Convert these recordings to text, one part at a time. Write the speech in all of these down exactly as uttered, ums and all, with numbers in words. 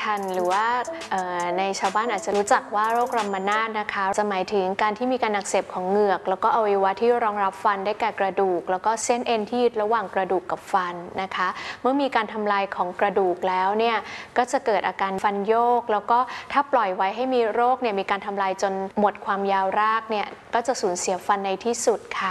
รรณหรือว่าในชาวบ้านอาจจะรู้จักว่าโรครัมมานาตนะคะจะหมายถึงการที่มีการอักเสบของเหงือกแล้วก็อวัยวะที่รองรับฟันได้แก่กระดูกแล้วก็เส้นเอ็นที่ยึดระหว่างกระดูกกับฟันนะคะเมื่อมีการทำลายของกระดูกแล้วเนี่ยก็จะเกิดอาการฟันโยกแล้วก็ถ้าปล่อยไว้ให้มีโรคเนี่ยมีการทำลายจนหมดความยาวรากเนี่ยก็จะสูญเสียฟันในที่สุดค่ะ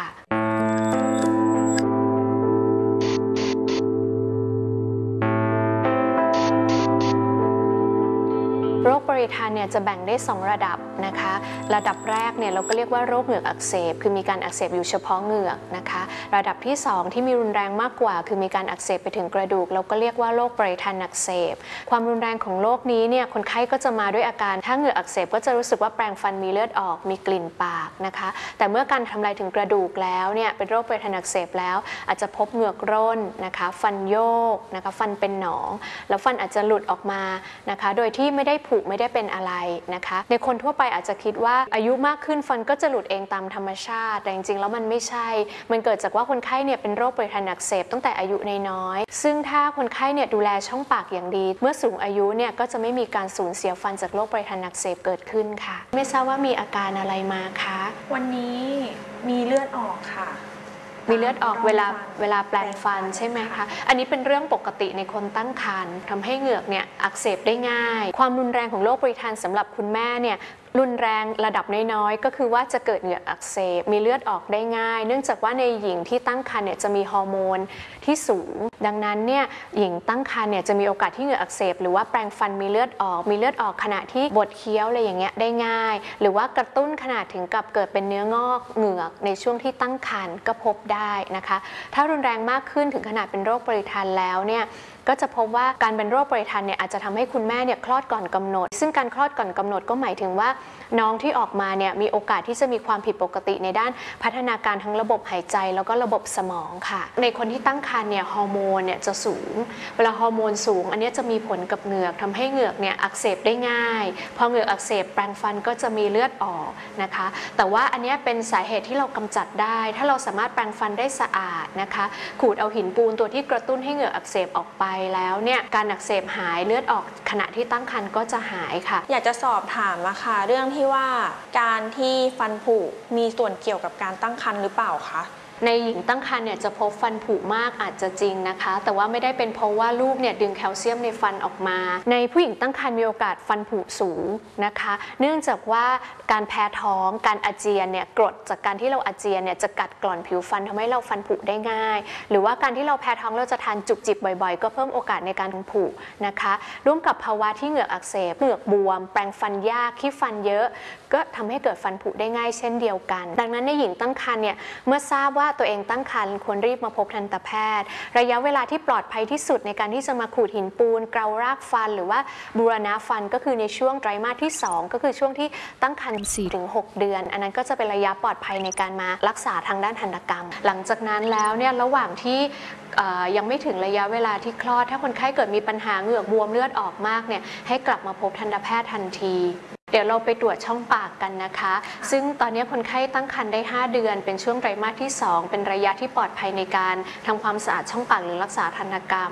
โรคปริทันเนี่ยจะแบ่งได้สองระดับนะคะระดับแรกเนี่ยเราก็เรียกว่าโรคเหงือกอักเสบคือมีการอักเสบอยู่เฉพาะเหงือกนะคะระดับที่สองที่มีรุนแรงมากกว่าคือมีการอักเสบไปถึงกระดูกเราก็เรียกว่าโรคปริทันอักเสบความรุนแรงของโรคนี้เนี่ยคนไข้ก็จะมาด้วยอาการถ้าเหงือกอักเสบก็จะรู้สึกว่าแปรงฟันมีเลือดออกมีกลิ่นปากนะคะแต่เมื่อการทำลายถึงกระดูกแล้วเนี่ยเป็นโรคปริทันอักเสบแล้วอาจจะพบเหงือกร่นนะคะฟันโยกนะคะฟันเป็นหนองแล้วฟันอาจจะหลุดออกมานะคะโดยที่ไม่ได้ผุไม่ได้เป็นอะไรนะคะในคนทั่วไปอาจจะคิดว่าอายุมากขึ้นฟันก็จะหลุดเองตามธรรมชาติแต่จริงๆแล้วมันไม่ใช่มันเกิดจากว่าคนไข้เนี่ยเป็นโรคปริทันอักเสบตั้งแต่อายุน้อยๆซึ่งถ้าคนไข้เนี่ยดูแลช่องปากอย่างดีเมื่อสูงอายุเนี่ยก็จะไม่มีการสูญเสียฟันจากโรคปริทันอักเสบเกิดขึ้นค่ะไม่ทราบว่ามีอาการอะไรมาคะวันนี้มีเลือดออกค่ะมีเลือดออกเวลาเวลาแปรงฟันใช่ไหมคะอันนี้เป็นเรื่องปกติในคนตั้งครรภ์ทำให้เหงือกเนี่ยอักเสบได้ง่ายความรุนแรงของโรคปริทันสำหรับคุณแม่เนี่ยรุนแรงระดับน้อยๆก็คือว่าจะเกิดเหงือกอักเสบมีเลือดออกได้ง่ายเนื่องจากว่าในหญิงที่ตั้งครรภ์เนี่ยจะมีฮอร์โมนที่สูงดังนั้นเนี่ยหญิงตั้งครรภ์เนี่ยจะมีโอกาสที่เหงือกอักเสบหรือว่าแปรงฟันมีเลือดออกมีเลือดออกขณะที่บดเคี้ยวอะไรอย่างเงี้ยได้ง่ายหรือว่ากระตุ้นขนาดถึงกับเกิดเป็นเนื้องอกเหงือกในช่วงที่ตั้งครรภ์ก็พบได้นะคะถ้ารุนแรงมากขึ้นถึงขนาดเป็นโรคปริทันแล้วเนี่ยก็จะพบว่าการเป็นโรคปริทันเนี่ยอาจจะทำให้คุณแม่เนี่ยคลอดก่อนกำหนดซึ่งการคลอดก่อนกำหนดก็หมายถึงว่าน้องที่ออกมาเนี่ยมีโอกาสที่จะมีความผิดปกติในด้านพัฒนาการทั้งระบบหายใจแล้วก็ระบบสมองค่ะในคนที่ตั้งครรภ์เนี่ยฮอร์โมนเนี่ยจะสูงเวลาฮอร์โมนสูงอันนี้จะมีผลกับเหงือกทำให้เหงือกเนี่ยอักเสบได้ง่ายพอเหงือกอักเสบแปรงฟันก็จะมีเลือดออกนะคะแต่ว่าอันนี้เป็นสาเหตุที่เรากำจัดได้ถ้าเราสามารถแปรงฟันได้สะอาดนะคะขูดเอาหินปูนตัวที่กระตุ้นให้เหงือกอักเสบออกไปแล้วเนี่ยการอักเสบหายเลือดออกขณะที่ตั้งครรภ์ก็จะหายค่ะอยากจะสอบถามนะคะเรื่องที่ว่าการที่ฟันผุมีส่วนเกี่ยวกับการตั้งครรภ์หรือเปล่าคะในหญิงตั้งครรภ์เนี่ยจะพบฟันผุมากอาจจะจริงนะคะแต่ว่าไม่ได้เป็นเพราะว่าลูกเนี่ยดึงแคลเซียมในฟันออกมาในผู้หญิงตั้งครรภ์มีโอกาสฟันผุสูงนะคะเนื่องจากว่าการแพ้ท้องการอาเจียนเนี่ยกรดจากการที่เราอาเจียนเนี่ยจะกัดกร่อนผิวฟันทำให้เราฟันผุได้ง่ายหรือว่าการที่เราแพ้ท้องเราจะทานจุบจิบบ่อยๆก็เพิ่มโอกาสในการผุนะคะร่วมกับภาวะที่เหงือกอักเสบเหงือกบวมแปรงฟันยากขี้ฟันเยอะก็ทำให้เกิดฟันผุได้ง่ายเช่นเดียวกันดังนั้นในหญิงตั้งครรภ์เนี่ยเมื่อทราบว่าตัวเองตั้งครรภ์ควรรีบมาพบทันตแพทย์ระยะเวลาที่ปลอดภัยที่สุดในการที่จะมาขูดหินปูนเกลารากฟันหรือว่าบูรณะฟันก็คือในช่วงไตรมาสที่สองก็คือช่วงที่ตั้งครรภ์ สี่ถึงหก เดือนอันนั้นก็จะเป็นระยะปลอดภัยในการมารักษาทางด้านทันตกรรมหลังจากนั้นแล้วเนี่ยระหว่างที่ยังไม่ถึงระยะเวลาที่คลอดถ้าคนไข้เกิดมีปัญหาเหงือกบวมเลือดออกมากเนี่ยให้กลับมาพบทันตแพทย์ทันทีเดี๋ยวเราไปตรวจช่องปากกันนะคะซึ่งตอนนี้คนไข้ตั้งครรภ์ได้ห้าเดือนเป็นช่วงไตรมาสที่สองเป็นระยะที่ปลอดภัยในการทำความสะอาดช่องปากหรือรักษาทันตกรรม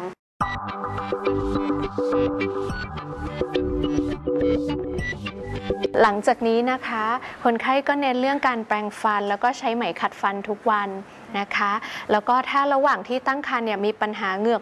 หลังจากนี้นะคะคนไข้ก็เน้นเรื่องการแปรงฟันแล้วก็ใช้ไหมขัดฟันทุกวันนะคะแล้วก็ถ้าระหว่างที่ตั้งครรภ์เนี่ยมีปัญหาเหงือก